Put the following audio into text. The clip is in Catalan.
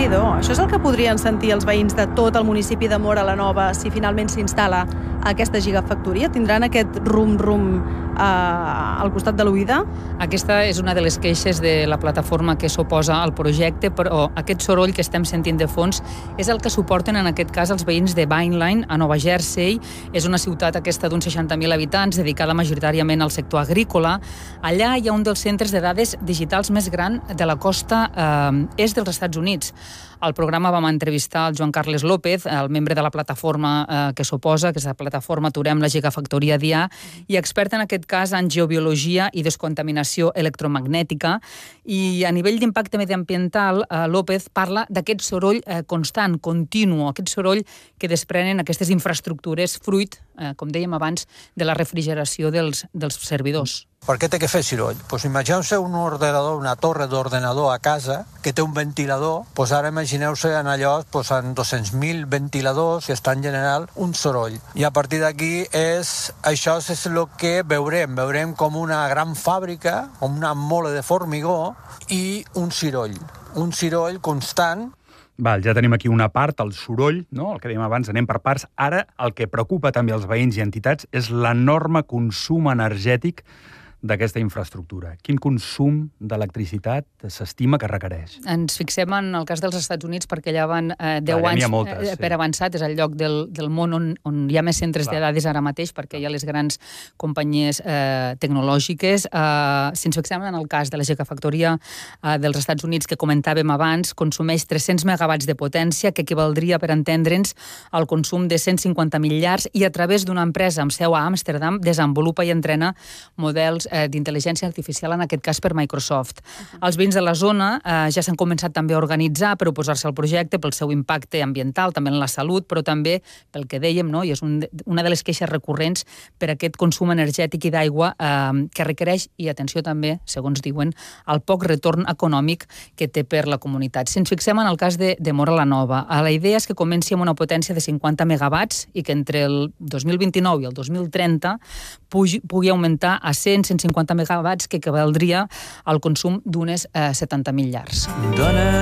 Déu-n'hi-do. Això és el que podrien sentir els veïns de tot el municipi de Móra la Nova si finalment s'instal·la aquesta gigafactoria? Tindran aquest rum-rum al costat de l'oïda? Aquesta és una de les queixes de la plataforma que s'oposa al projecte, però aquest soroll que estem sentint de fons és el que suporten en aquest cas els veïns de Vineland, a Nova Jersey. És una ciutat aquesta d'uns 60.000 habitants, dedicada majoritàriament al sector agrícola. Allà hi ha un dels centres de dades digitals més gran de la costa est dels Estats Units. Al programa vam entrevistar el Joan Carles López, el membre de la plataforma que s'oposa, que és la plataforma Aturem la Gigafactoria d'IA, i expert en aquest cas en geobiologia i descontaminació electromagnètica. I a nivell d'impacte mediambiental, López parla d'aquest soroll constant, continu, aquest soroll que desprenen aquestes infraestructures fruit, com dèiem abans, de la refrigeració dels servidors. Per què té que fer soroll? Doncs imagineu-se un ordenador, una torre d'ordenador a casa que té un ventilador, doncs ara imagineu-se en allò, doncs en 200.000 ventiladors que estan generant un soroll. I a partir d'aquí això és el que veurem. Veurem com una gran fàbrica, com una mole de formigó i un soroll constant. Val, ja tenim aquí una part, el soroll, no? El que dèiem abans, anem per parts. Ara, el que preocupa també els veïns i entitats és l'enorme consum energètic d'aquesta infraestructura. Quin consum d'electricitat s'estima que requereix? Ens fixem en el cas dels Estats Units perquè allà van 10 anys per avançat. És el lloc del món on hi ha més centres de dades ara mateix perquè hi ha les grans companyies tecnològiques. Si ens fixem en el cas de la Gigafactoria dels Estats Units que comentàvem abans, consumeix 300 megawatts de potència, que equivaldria, per entendre'ns, al consum de 150.000 llars, i a través d'una empresa amb seu a Amsterdam desenvolupa i entrena models d'intel·ligència artificial, en aquest cas per Microsoft. Els veïns de la zona ja s'han començat també a organitzar per oposar-se al projecte pel seu impacte ambiental, també en la salut, però també pel que dèiem, no? I és una de les queixes recurrents per aquest consum energètic i d'aigua que requereix, i atenció també, segons diuen, el poc retorn econòmic que té per la comunitat. Si ens fixem en el cas de Móra la Nova, la idea és que comenci amb una potència de 50 megawatts i que entre el 2029 i el 2030 pugui augmentar a 150 megawatts, que equivaldria al consum d'unes 70.000 llars.